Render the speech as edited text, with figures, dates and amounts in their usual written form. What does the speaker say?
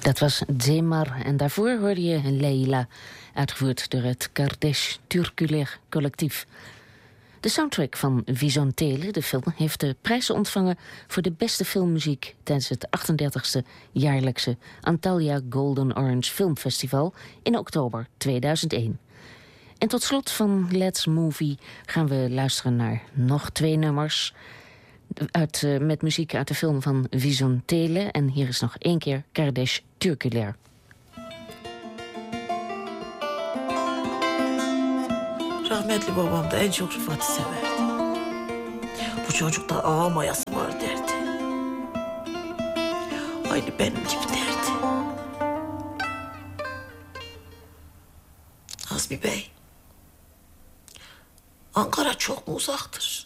Dat was Zemar en daarvoor hoorde je Leila, uitgevoerd door het Kardeş Türküler collectief. De soundtrack van Vizontele, de film, heeft de prijzen ontvangen voor de beste filmmuziek tijdens het 38e jaarlijkse Antalya Golden Orange Filmfestival in oktober 2001. En tot slot van Let's Movie gaan we luisteren naar nog 2 nummers met muziek uit de film van Vizontele. En hier is nog 1 keer Kardeş Türküler. Rahmetli babam da en çok Rıfat'ı severdi. Bu çocukta ağa mayası var derdi. Aynı benim gibi derdi. Azmi Bey, Ankara çok mu uzaktır?